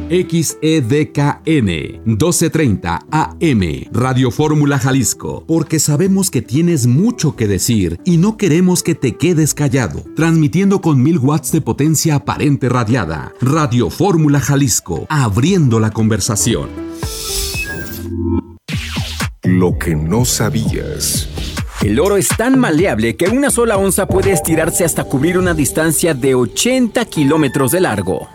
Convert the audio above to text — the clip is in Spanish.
XEDKN 1230 AM, Radio Fórmula Jalisco, porque sabemos que tienes mucho que decir y no queremos que te quedes callado. Transmitiendo con 1000 watts de potencia aparente radiada. Radio Fórmula Jalisco, abriendo la conversación. Lo que no sabías. El oro es tan maleable que una sola onza puede estirarse hasta cubrir una distancia de 80 kilómetros de largo.